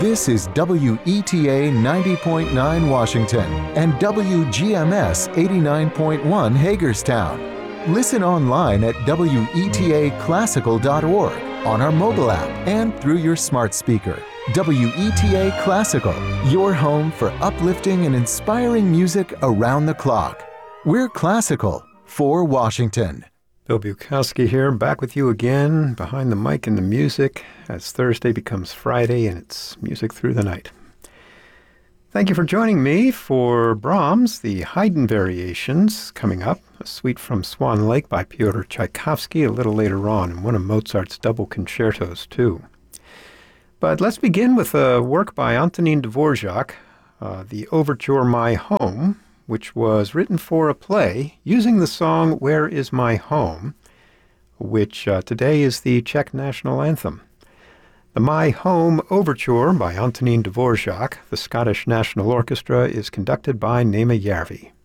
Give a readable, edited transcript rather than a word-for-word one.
This is WETA 90.9 Washington and WGMS 89.1 Hagerstown. Listen online at WETAclassical.org, on our mobile app, and through your smart speaker. WETA Classical, your home for uplifting and inspiring music around the clock. We're classical for Washington. Bill Bukowski here, back with you again, behind the mic and the music, as Thursday becomes Friday and it's music through the night. Thank you for joining me for Brahms, the Haydn Variations, coming up, a suite from Swan Lake by Pyotr Tchaikovsky a little later on, and one of Mozart's double concertos, too. But let's begin with a work by Antonin Dvorak, the Overture My Home, which was written for a play using the song Where Is My Home, which today is the Czech national anthem. The My Home Overture by Antonin Dvorak, the Scottish National Orchestra, is conducted by Nema Järvi.